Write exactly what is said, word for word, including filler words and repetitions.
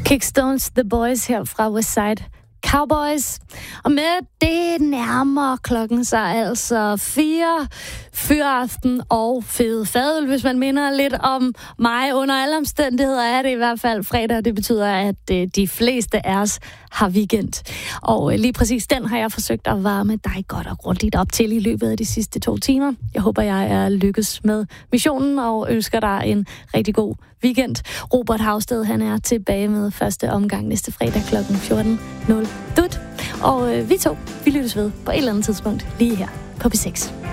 Kickstones, The Boys her fra Westside Cowboys. Og med det nærmer klokken sig altså fire fyraften og fed fadøl. Hvis man minder lidt om mig under alle omstændigheder, er det i hvert fald fredag. Det betyder, at de fleste af os har weekend. Og lige præcis den har jeg forsøgt at varme dig godt og grundigt op til i løbet af de sidste to timer. Jeg håber, jeg er lykkes med missionen og ønsker dig en rigtig god weekend. Robert Havsted, han er tilbage med første omgang næste fredag klokken fjorten nul nul. Og øh, vi to, vi lyttes ved på et eller andet tidspunkt lige her på P seks.